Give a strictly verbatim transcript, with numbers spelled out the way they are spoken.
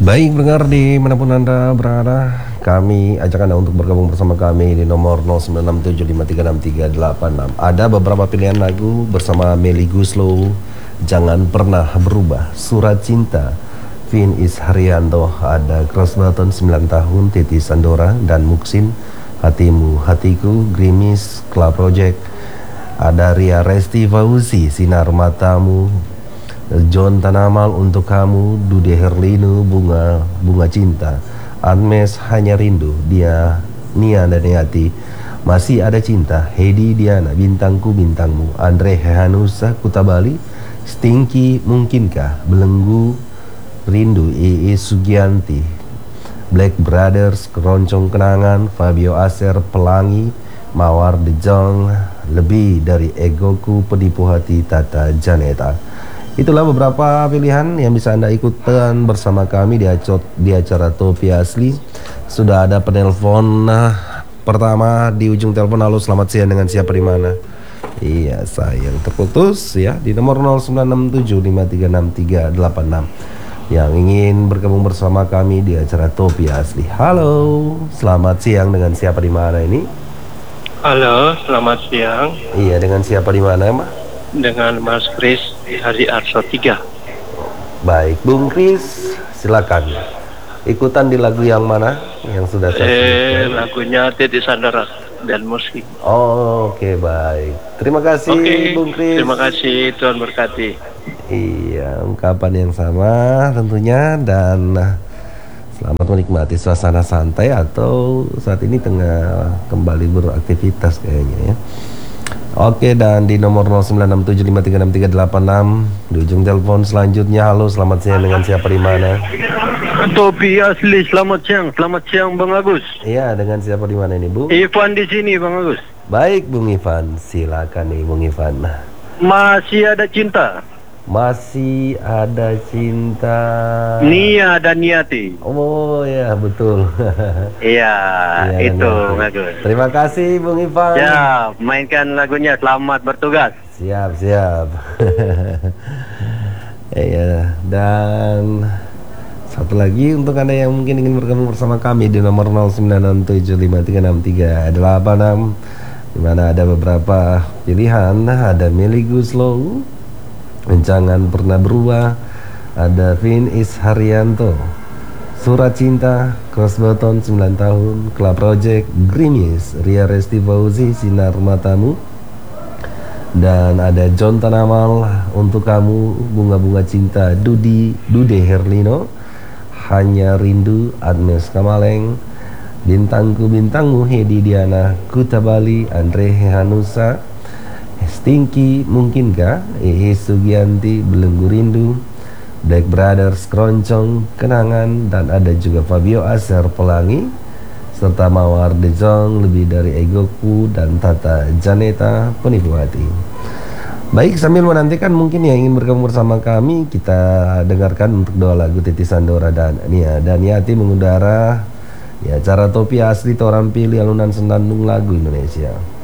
Baik pendengar dimanapun Anda berada, kami ajak Anda untuk bergabung bersama kami di nomor nol sembilan enam tujuh lima tiga enam tiga delapan enam. Ada beberapa pilihan lagu bersama Melly Guslow, Jangan Pernah Berubah, Surat Cinta, Vin Is Haryanto, ada Cross Button sembilan tahun, Titi Sandora dan Muksin, Hatimu Hatiku, Grimis, Club Project, ada Ria Resti Fauzi, Sinar Matamu, John Tanamal, Untuk Kamu, Dude Herlino, Bunga Bunga Cinta, Anmes, Hanya Rindu, Dia, Nia dan Yati, Masih Ada Cinta, Hedi Diana, Bintangku Bintangmu, Andre Hehanusa, Kuta Bali, Stinky, Mungkinkah, Belenggu Rindu, Ii Sugianti, Black Brothers, Keroncong Kenangan, Fabio Aser, Pelangi, Mawar De Jong, Lebih Dari Egoku, Penipu Hati, Tata Janeta. Itulah beberapa pilihan yang bisa Anda ikutan bersama kami di, acot, di acara Topi Asli. Sudah ada penelpon nah, pertama di ujung telepon. Halo, selamat siang, dengan siapa di mana? Iya, sayang terputus ya di nomor nol sembilan enam tujuh lima tiga enam tiga delapan enam yang ingin bergabung bersama kami di acara Topi Asli. Halo, selamat siang, dengan siapa di mana ini? Halo, selamat siang. Iya, dengan siapa di mana, Mak? Dengan Mas Kris Hari Arso tiga. Baik, Bung Kris, silakan. Ikutan di lagu yang mana yang sudah saya Eh, lagunya Titi Sandora dan Musik. Oh, oke, okay, baik. Terima kasih, okay, Bung Kris. Terima kasih, Tuhan berkati. Iya, ungkapan yang sama tentunya, dan selamat menikmati suasana santai atau saat ini tengah kembali beraktivitas kayaknya ya. Oke, dan di nomor nol sembilan enam tujuh lima tiga enam tiga delapan enam di ujung telepon selanjutnya. Halo, selamat siang, dengan siapa di mana? Topi Asli, selamat siang. Selamat siang Bang Agus. Iya, dengan siapa di mana ini, Bu? Ivan di sini, Bang Agus. Baik, Bung Ivan. Silakan nih, Bung Ivan. Masih Ada Cinta. Masih Ada Cinta. Nia dan Niati. Oh ya, betul. Iya, ya, itu Bang Agus. Terima kasih, Bung Ivan. Ya, mainkan lagunya. Selamat bertugas. Siap, siap. Iya, dan satu lagi untuk Anda yang mungkin ingin bergabung bersama kami di nomor nol sembilan enam tujuh lima tiga enam tiga delapan enam, di mana ada beberapa pilihan. Ada Melly Guslow, Jangan Pernah Berubah, ada Vin Is Haryanto, Surat Cinta, Cross Button sembilan tahun, Club Project, Grimis, Ria Resti Fauzi, Sinar Matamu, dan ada John Tanamal, Untuk Kamu, Bunga Bunga Cinta, Dudi Dude Herlino, Hanya Rindu, Agnes Kamaleng, Bintangku Bintangmu, Hedi Diana, Kuta Bali, Andre Hehanusa, Stinky, Mungkinkah, Ii Sugianti, Belenggu Rindu, Black Brothers, Keroncong Kenangan, dan ada juga Fabio Aser, Pelangi, serta Mawar De Jong, Lebih Dari Egoku, dan Tata Janeta, Penipu Hati. Baik, sambil menantikan mungkin yang ingin bergabung bersama kami, kita dengarkan untuk dua lagu Titi Sandora dan Nia dan Yati mengudara di acara Topi Asli, Toran Pilih Alunan Senandung Lagu Indonesia.